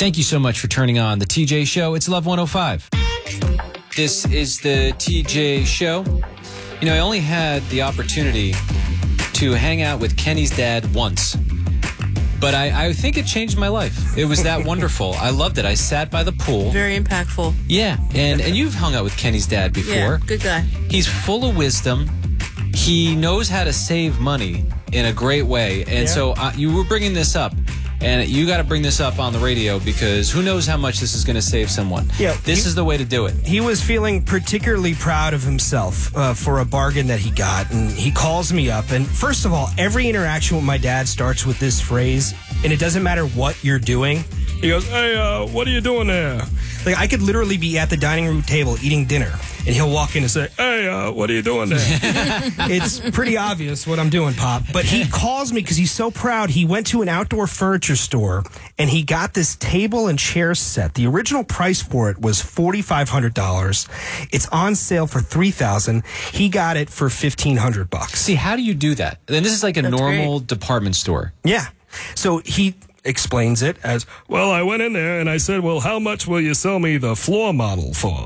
Thank you so much for turning on the TJ Show. It's Love 105. This is the TJ Show. You know, I only had the opportunity to hang out with Kenny's dad once, but I think it changed my life. It was that wonderful. I loved it. I sat by the pool. Very impactful. Yeah, and you've hung out with Kenny's dad before. Yeah, good guy. He's full of wisdom. He knows how to save money in a great way. And so you were bringing this up. And you got to bring this up on the radio because who knows how much this is going to save someone. Yeah, this is the way to do it. He was feeling particularly proud of himself for a bargain that he got. And he calls me up. And first of all, every interaction with my dad starts with this phrase. And it doesn't matter what you're doing. He goes, hey, what are you doing there? Like, I could literally be at the dining room table eating dinner. And he'll walk in and say, hey, what are you doing there? It's pretty obvious what I'm doing, Pop. But he calls me because he's so proud. He went to an outdoor furniture store and he got this table and chair set. The original price for it was $4,500. It's on sale for $3,000. He got it for $1,500. See, how do you do that? And this is like a normal department store. Yeah. So he explains it as, well, I went in there and I said, well, how much will you sell me the floor model for?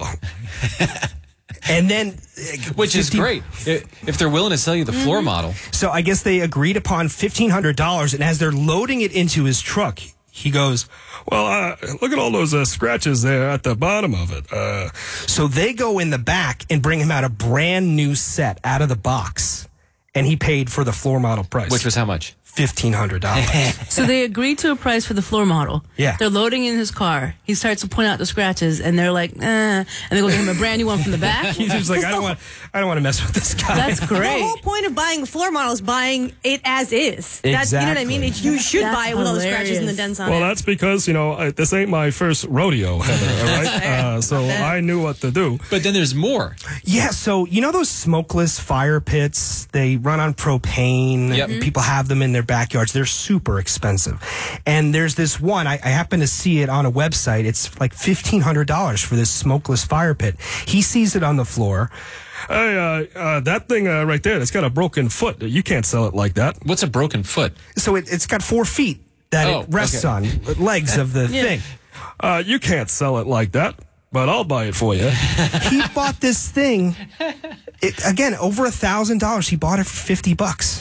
And then, which is great if they're willing to sell you the floor model. So I guess they agreed upon $1,500, and as they're loading it into his truck, he goes, well, look at all those scratches there at the bottom of it. So they go in the back and bring him out a brand new set out of the box, and he paid for the floor model price. Which was how much? $1,500. So they agreed to a price for the floor model. Yeah. They're loading in his car. He starts to point out the scratches, and they're like, and they go get him a brand new one from the back. He's just like, I don't want to mess with this guy. That's great. The whole point of buying the floor model is buying it as is. Exactly. You know what I mean? You should buy it with all the scratches and the dents on it. Well, that's because, this ain't my first rodeo, Heather, all right? So I knew what to do. But then there's more. Yeah, so you know those smokeless fire pits? They run on propane. Yep. People have them in their backyards. They're super expensive. And there's this one, I happen to see it on a website. It's like $1,500 for this smokeless fire pit. He sees it on the floor. Hey, that thing right there, it's got a broken foot. You can't sell it like that. What's a broken foot? So it's got 4 feet that it rests on, legs of the thing. You can't sell it like that, but I'll buy it for you. He bought this thing. Again, over $1,000. He bought it for $50.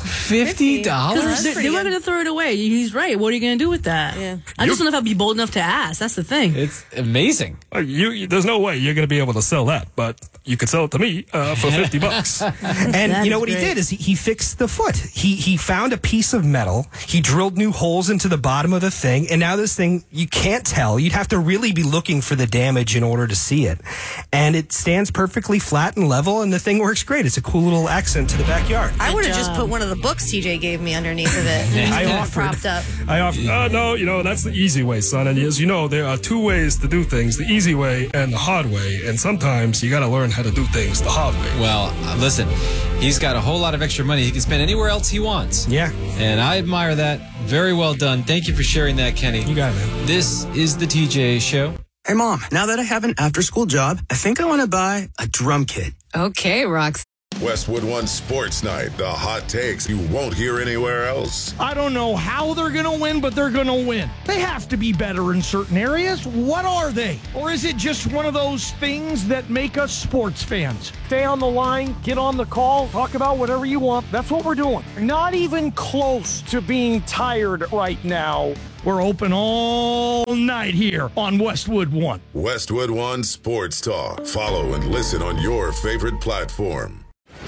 $50? They were going to throw it away. He's right. What are you going to do with that? Yeah. I just don't know if I'd be bold enough to ask. That's the thing. It's amazing. There's no way you're going to be able to sell that, but you could sell it to me for $50. And you know what he did is he fixed the foot. He found a piece of metal. He drilled new holes into the bottom of the thing, and now this thing, you can't tell. You'd have to really be looking for the damage in order to see it. And it stands perfectly flat and level, and the thing works great. It's a cool little accent to the backyard. I would have just put one of the books TJ gave me underneath of it. I offered. Propped up. No, that's the easy way, son. And as you know, there are 2 ways to do things, the easy way and the hard way. And sometimes you got to learn how to do things the hard way. Well, listen, he's got a whole lot of extra money he can spend anywhere else he wants. Yeah. And I admire that. Very well done. Thank you for sharing that, Kenny. You got it, man. This is the TJ Show. Hey, Mom, now that I have an after-school job, I think I want to buy a drum kit. Okay, Rox. Westwood One Sports Night. The hot takes you won't hear anywhere else. I don't know how they're going to win, but they're going to win. They have to be better in certain areas. What are they? Or is it just one of those things that make us sports fans? Stay on the line, get on the call, talk about whatever you want. That's what we're doing. Not even close to being tired right now. We're open all night here on Westwood One. Westwood One Sports Talk. Follow and listen on your favorite platform.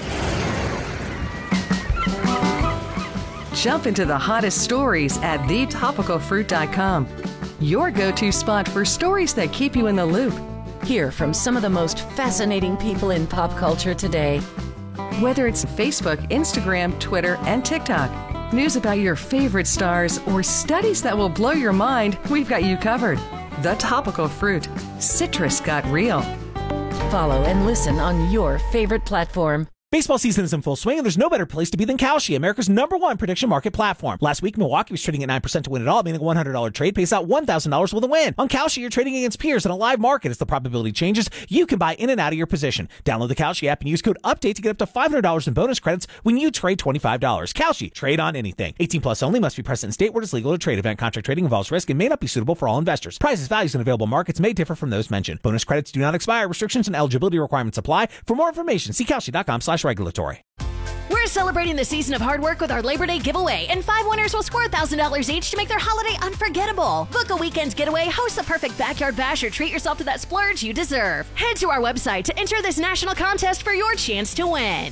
Jump into the hottest stories at thetopicalfruit.com. Your go-to spot for stories that keep you in the loop. Hear from some of the most fascinating people in pop culture today. Whether it's Facebook, Instagram, Twitter, and TikTok, news about your favorite stars, or studies that will blow your mind, we've got you covered. The Topical Fruit. Citrus got real. Follow and listen on your favorite platform. Baseball season is in full swing, and there's no better place to be than Kalshi, America's #1 prediction market platform. Last week, Milwaukee was trading at 9% to win it all, meaning a $100 trade pays out $1,000 with a win. On Kalshi, you're trading against peers in a live market. As the probability changes, you can buy in and out of your position. Download the Kalshi app and use code UPDATE to get up to $500 in bonus credits when you trade $25. Kalshi, trade on anything. 18 plus only, must be present in state where it is legal to trade. Event contract trading involves risk and may not be suitable for all investors. Prices, values, and available markets may differ from those mentioned. Bonus credits do not expire. Restrictions and eligibility requirements apply. For more information, see Kalshi.com/regulatory. We're celebrating the season of hard work with our Labor Day giveaway, and 5 winners will score $1,000 each to make their holiday unforgettable. Book a weekend getaway, host the perfect backyard bash, or treat yourself to that splurge you deserve. Head to our website to enter this national contest for your chance to win.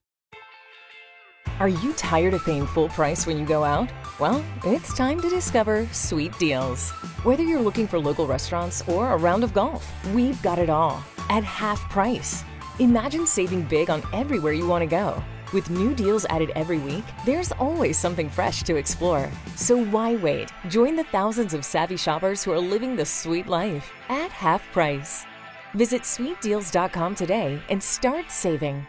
Are you tired of paying full price when you go out? Well, it's time to discover Sweet Deals. Whether you're looking for local restaurants or a round of golf, we've got it all at half price. Imagine saving big on everywhere you want to go. With new deals added every week, there's always something fresh to explore. So why wait? Join the thousands of savvy shoppers who are living the sweet life at half price. Visit sweetdeals.com today and start saving.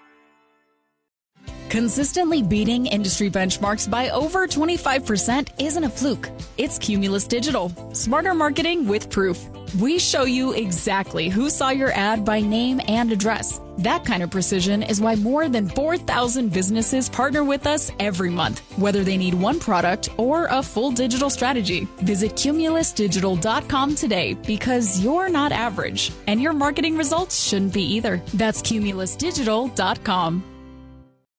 Consistently beating industry benchmarks by over 25% isn't a fluke. It's Cumulus Digital. Smarter marketing with proof. We show you exactly who saw your ad by name and address. That kind of precision is why more than 4,000 businesses partner with us every month, whether they need one product or a full digital strategy. Visit cumulusdigital.com today, because you're not average, and your marketing results shouldn't be either. That's cumulusdigital.com.